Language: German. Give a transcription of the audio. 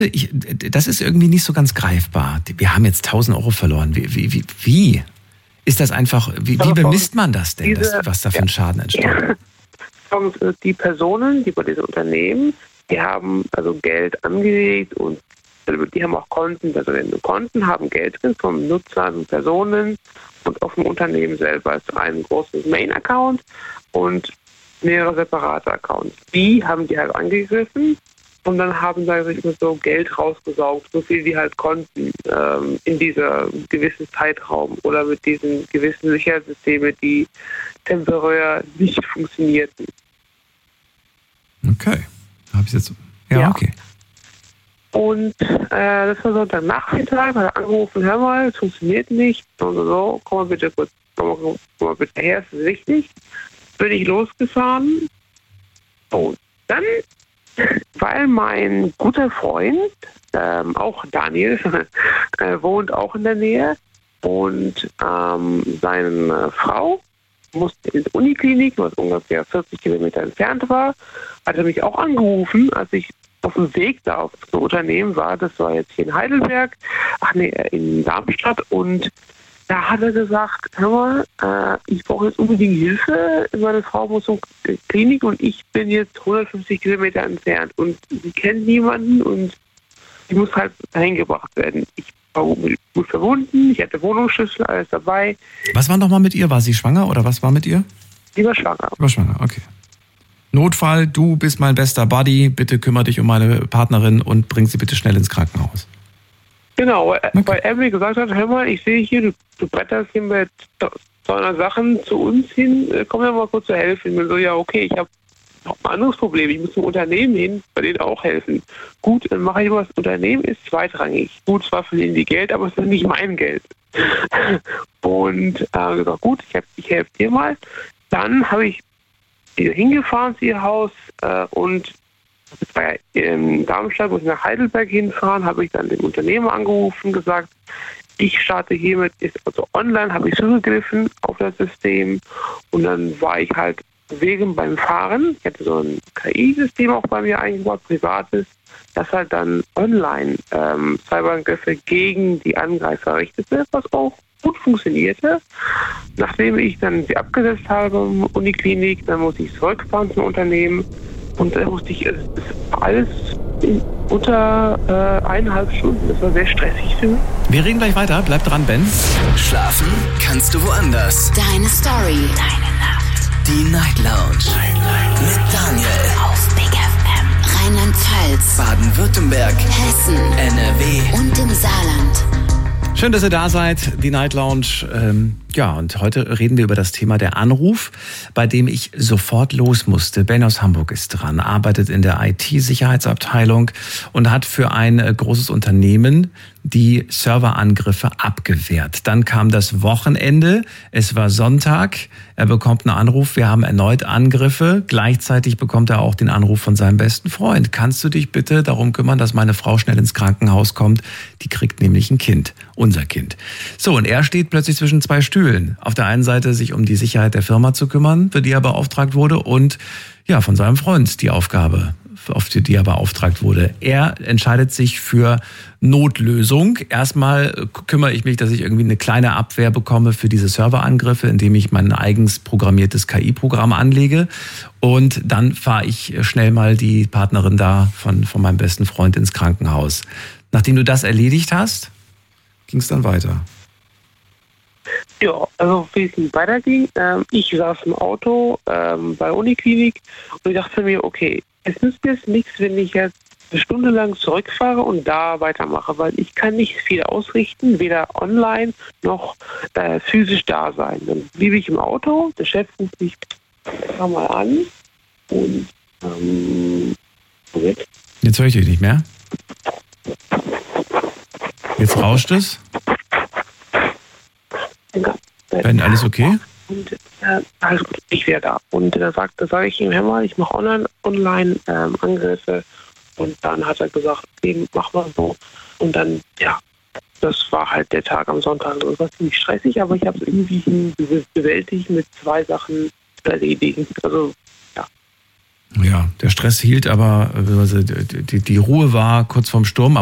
Das ist irgendwie nicht so ganz greifbar. Wir haben jetzt 1.000 Euro verloren. Wie? Ist das einfach, wie bemisst man das denn, was da für ein Schaden entsteht? Ja. Die Personen, die bei diesem Unternehmen, die haben also Geld angelegt und die haben auch Konten, also Konten haben Geld drin vom Nutzer, also Personen und auf dem Unternehmen selber ist ein großes Main-Account und mehrere separate Accounts. Die haben die halt angegriffen und dann haben da sich so Geld rausgesaugt, so viel die halt konnten in dieser gewissen Zeitraum oder mit diesen gewissen Sicherheitssystemen, die temporär nicht funktionierten. Okay, habe ich jetzt. Ja, okay. Und das war Sonntagnachmittag, hat er angerufen, hör mal, es funktioniert nicht. Und so, komm mal bitte her, das ist wichtig. Bin ich losgefahren. Und dann, weil mein guter Freund, auch Daniel, wohnt auch in der Nähe und seine Frau musste in die Uniklinik, was ungefähr 40 Kilometer entfernt war, hat er mich auch angerufen, als ich auf dem Weg da auf das Unternehmen war. Das war jetzt hier in Heidelberg, in Darmstadt. Und da hat er gesagt, hör mal, ich brauche jetzt unbedingt Hilfe. Meine Frau muss zur Klinik und ich bin jetzt 150 Kilometer entfernt. Und sie kennt niemanden und sie muss halt dahin gebracht werden. Ich war gut verbunden, ich hatte Wohnungsschlüssel, alles dabei. Was war nochmal mit ihr? War sie schwanger oder was war mit ihr? Sie war schwanger. War schwanger, okay. Notfall, du bist mein bester Buddy, bitte kümmere dich um meine Partnerin und bring sie bitte schnell ins Krankenhaus. Genau, weil er mir gesagt hat, hör mal, ich sehe hier, du bretterst hier mit so einer Sachen zu uns hin, komm mir mal kurz zu helfen. Ich bin so, ja okay, ich habe noch ein anderes Problem, ich muss zum Unternehmen hin, bei denen auch helfen. Gut, dann mache ich was, das Unternehmen ist zweitrangig. Gut, zwar verdienen die Geld, aber es ist nicht mein Geld. Und gesagt, gut, ich helfe dir mal. Dann habe ich hingefahren zu ihr Haus und das war ja in Darmstadt, muss ich nach Heidelberg hinfahren, habe ich dann dem Unternehmer angerufen, gesagt, ich starte hiermit, also online habe ich zugegriffen auf das System und dann war ich halt wegen beim Fahren, ich hatte so ein KI-System auch bei mir eingebaut, privates, das halt dann online Cyberangriffe gegen die Angreifer richtete, was auch gut funktionierte. Nachdem ich dann sie abgesetzt habe in der Uniklinik, dann musste ich zurückfahren zum Unternehmen und dann musste ich alles unter 1,5 Stunden. Das war sehr stressig für mich. Wir reden gleich weiter. Bleib dran, Ben. Schlafen kannst du woanders. Deine Story. Deine Nacht. Die Night Lounge. Mit Daniel. Auf Big FM. Rheinland-Pfalz. Baden-Württemberg. Hessen. NRW. Und im Saarland. Schön, dass ihr da seid, die Night Lounge. Ja, und heute reden wir über das Thema der Anruf, bei dem ich sofort los musste. Ben aus Hamburg ist dran, arbeitet in der IT-Sicherheitsabteilung und hat für ein großes Unternehmen die Serverangriffe abgewehrt. Dann kam das Wochenende, es war Sonntag, er bekommt einen Anruf, wir haben erneut Angriffe. Gleichzeitig bekommt er auch den Anruf von seinem besten Freund. Kannst du dich bitte darum kümmern, dass meine Frau schnell ins Krankenhaus kommt? Die kriegt nämlich ein Kind, unser Kind. So, und er steht plötzlich zwischen zwei Stühlen. Auf der einen Seite sich um die Sicherheit der Firma zu kümmern, für die er beauftragt wurde, und ja, von seinem Freund die Aufgabe, auf die er beauftragt wurde. Er entscheidet sich für Notlösung. Erstmal kümmere ich mich, dass ich irgendwie eine kleine Abwehr bekomme für diese Serverangriffe, indem ich mein eigens programmiertes KI-Programm anlege. Und dann fahre ich schnell mal die Partnerin da von meinem besten Freund ins Krankenhaus. Nachdem du das erledigt hast, ging es dann weiter. Ja, also wie es weiterging, ich saß im Auto bei Uniklinik und ich dachte mir, okay, es nützt jetzt nichts, wenn ich jetzt eine Stunde lang zurückfahre und da weitermache, weil ich kann nicht viel ausrichten, weder online noch physisch da sein. Dann blieb ich im Auto, der Chef ruft mich mal an und Jetzt höre ich dich nicht mehr. Jetzt rauscht es. Ben, alles okay? Und alles gut, ich wäre da. Und da sage ich ihm, hör mal, ich mache online Angriffe. Und dann hat er gesagt, okay, mach mal so. Und dann, ja, das war halt der Tag am Sonntag. Das war ziemlich stressig, aber ich habe es irgendwie bewältigt mit 2 Sachen erledigen. Also, ja. Ja, der Stress hielt aber, also die Ruhe war kurz vorm Sturm.